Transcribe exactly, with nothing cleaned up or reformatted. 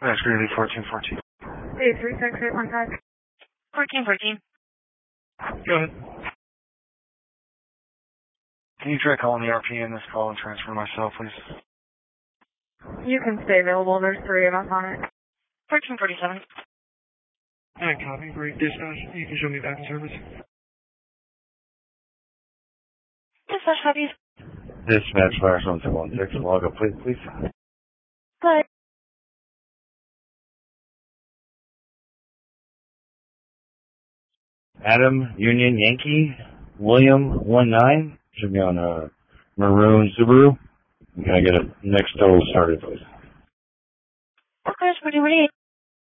That's going to be fourteen fourteen. Eight three six eight one five. fourteen fourteen. Go ahead. Can you try calling the R P in this call and transfer myself, please? You can stay available. There's three of us on it. fourteen forty-seven. Alright, copy. Great dispatch. You can show me back in service. Dispatch copies. Dispatch fire one two one six. Log up, please, please. Good. Adam, Union, Yankee, William, one nine. Should be on a maroon Subaru. Can I get a next total started, please? Okay, pretty ready.